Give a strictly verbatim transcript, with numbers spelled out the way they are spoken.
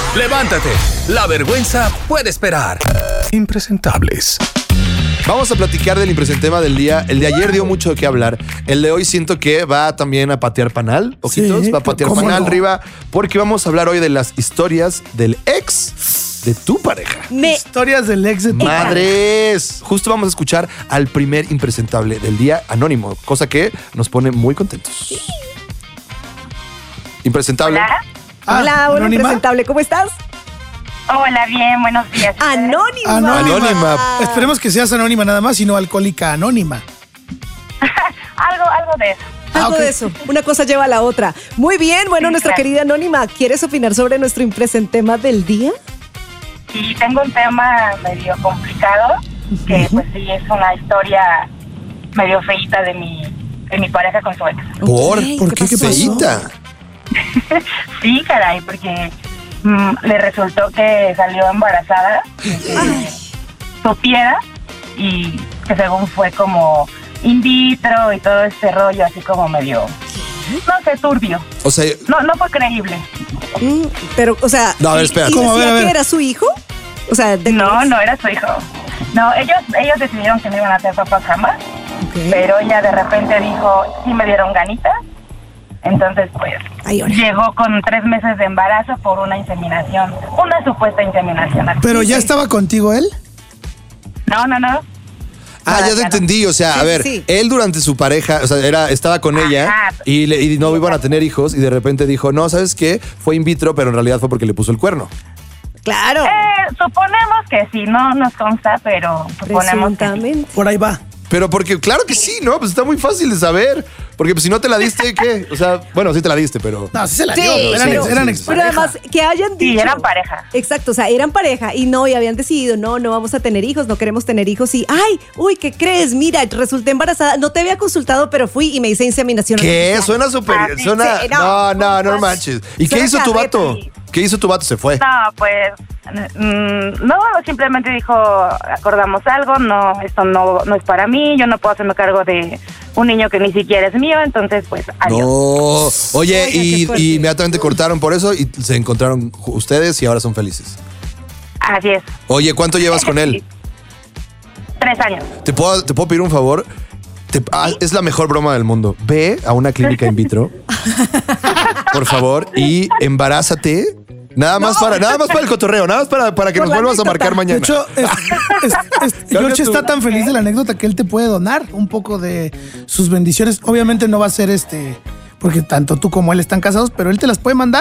Levántate, la vergüenza puede esperar. Impresentables. Vamos a platicar del impresentema del día. El de ayer dio mucho de qué hablar. El de hoy siento que va también a patear panal. Ojitos, Sí, va a patear ¿cómo panal no? arriba. Porque vamos a hablar hoy de las historias del ex de tu pareja. Me Historias del ex de tu ¡Madres! Justo vamos a escuchar al primer impresentable del día, Anónimo. Cosa que nos pone muy contentos. Impresentable. Hola. Ah, Hola, hola, ¿Anónima? impresentable, ¿cómo estás? Hola, bien, buenos días. Anónima. Anónima. Anónima. Esperemos que seas anónima nada más y no alcohólica anónima. algo, algo de eso. Algo Ah, ok. de eso. Una cosa lleva a la otra. Muy bien, bueno, Sí, nuestra claro. querida Anónima, ¿quieres opinar sobre nuestro impresentema del día? Y tengo un tema medio complicado, que pues sí es una historia medio feíta de mi, de mi pareja con su ex. ¿Por? Ok, ¿Por qué? ¿Qué pasó? Feíta. Sí, caray, porque mm, le resultó que salió embarazada, Ay, supiera, y que según fue como in vitro y todo este rollo así como medio, no sé, turbio. O sea, No, no fue creíble. mm, pero, o sea, No, a ver, ¿y- espera. ¿y ¿Cómo? A ver, decía a ver. que era su hijo? O sea, de No, no era su hijo. No, ellos ellos decidieron que no iban a ser papás jamás, Ok. pero ella de repente dijo, sí me dieron ganitas. Entonces, pues, Ay, ahora. llegó con tres meses de embarazo por una inseminación, una supuesta inseminación. Pero ya estaba contigo él. No, no, no. Ah, ya te no. entendí. O sea, Sí, a ver, sí. él durante su pareja, o sea, era, estaba con ella Ajá. y, le- y no iban a tener hijos y de repente dijo, no, ¿sabes qué? Fue in vitro, pero en realidad fue porque le puso el cuerno. Claro, Eh, suponemos que sí, no nos consta, pero suponemos que sí. presuntamente. Por ahí va. Pero porque, claro que sí, ¿no? Pues está muy fácil de saber. Porque pues, si no te la diste, ¿qué? O sea, bueno, sí te la diste, pero... No, sí se la Sí, dio. Eran, pero- ex- eran sí, ex sí. Pero además, que hayan dicho. Sí, eran pareja. Exacto, o sea, eran pareja y no, y habían decidido, no, no vamos a tener hijos, no queremos tener hijos y, ay, uy, ¿qué crees? Mira, resulté embarazada, no te había consultado, pero fui y me hice inseminación ¿Qué? artificial. Suena súper... Ah, sí, suena... sí, no, no, no, no, pues, manches. ¿Y qué suena hizo tu carreta. vato? ¿Qué hizo tu vato? Se fue. No, pues, mm, no, simplemente dijo, acordamos algo, no, esto no, no es para mí, yo no puedo hacerme cargo de un niño que ni siquiera es mío, entonces, pues, adiós. No. Oye, Oiga, qué y, fuerte. y inmediatamente cortaron por eso y se encontraron ju- ustedes y ahora son felices. Así es. Oye, ¿cuánto llevas con él? Tres años. ¿Te puedo, te puedo pedir un favor? Te- ah, es la mejor broma del mundo. Ve a una clínica in vitro, por favor, y embarázate. Nada más para, nada más para el cotorreo, nada más para, para que Por nos la vuelvas a anécdota. marcar mañana. De hecho, es, es- es- Cambia George tu- está tan feliz de la anécdota que él te puede donar un poco de sus bendiciones. Obviamente no va a ser este, porque tanto tú como él están casados, pero él te las puede mandar.